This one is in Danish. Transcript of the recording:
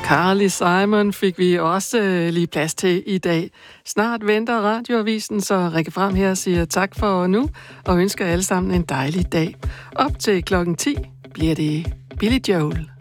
Carly Simon fik vi også lige plads til i dag. Snart venter Radioavisen, så Rikke Frem her siger tak for nu, og ønsker alle sammen en dejlig dag. Op til klokken 10 bliver det Billy Joel.